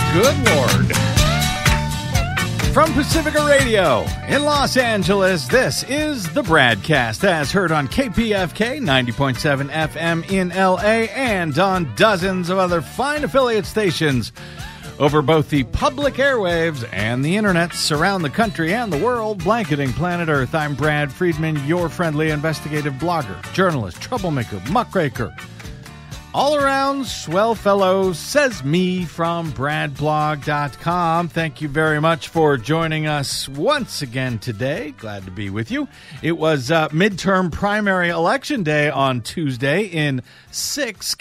Good Lord. From Pacifica Radio in Los Angeles, this is the Bradcast, as heard on KPFK 90.7 FM in LA and on dozens of other fine affiliate stations over both the public airwaves and the internets around the country and the world, blanketing planet Earth. I'm Brad Friedman, your friendly investigative blogger, journalist, troublemaker, muckraker, all-around swell fellow, says me from bradblog.com. Thank you very much for joining us once again today. Glad to be with you. It was midterm primary election day on Tuesday in six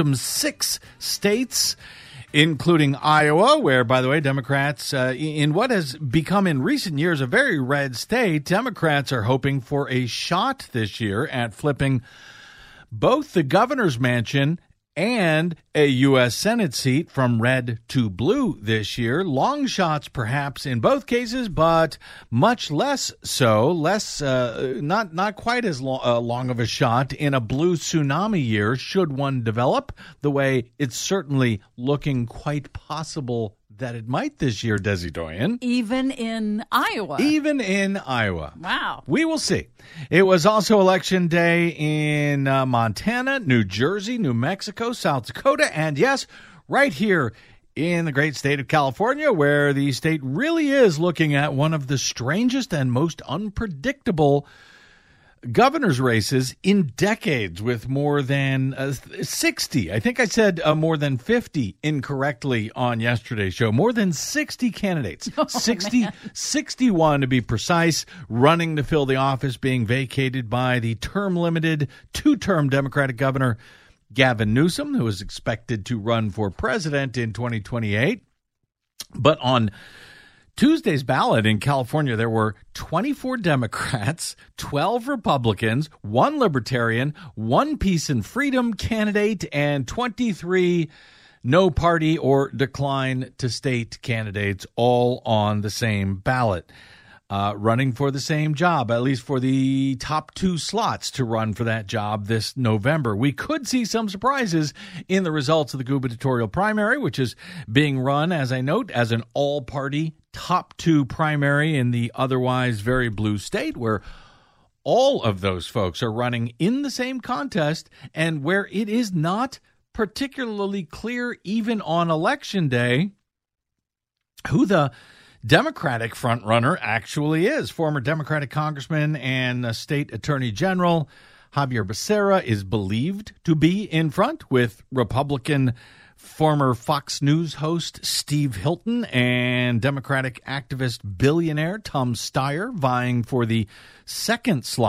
states, including Iowa, where, by the way, Democrats, in what has become in recent years a very red state, Democrats are hoping for a shot this year at flipping both the governor's mansion and a U.S. Senate seat from red to blue this year. Long shots, perhaps, in both cases, but much less so. Not quite as long of a shot in a blue tsunami year, should one develop, the way it's certainly looking quite possible that it might this year, Desi Doyen. Even in Iowa. Wow. We will see. It was also election day in Montana, New Jersey, New Mexico, South Dakota, and yes, right here in the great state of California, where the state really is looking at one of the strangest and most unpredictable governor's races in decades, with more than 60. I think I said more than 50 incorrectly on yesterday's show. More than 60 candidates, 61 to be precise, running to fill the office being vacated by the term-limited, two-term Democratic governor Gavin Newsom, who is expected to run for president in 2028. But on Tuesday's ballot in California, there were 24 Democrats, 12 Republicans, 1 Libertarian, 1 Peace and Freedom candidate, and 23 no party or decline to state candidates, all on the same ballot, running for the same job, at least for the top 2 slots to run for that job this November. We could see some surprises in the results of the gubernatorial primary, which is being run, as I note, as an all-party top 2 primary in the otherwise very blue state, where all of those folks are running in the same contest, and where it is not particularly clear, even on election day, who the Democratic frontrunner actually is. Former Democratic Congressman and State Attorney General Xavier Becerra is believed to be in front, with Republican former Fox News host Steve Hilton and Democratic activist billionaire Tom Steyer vying for the second slot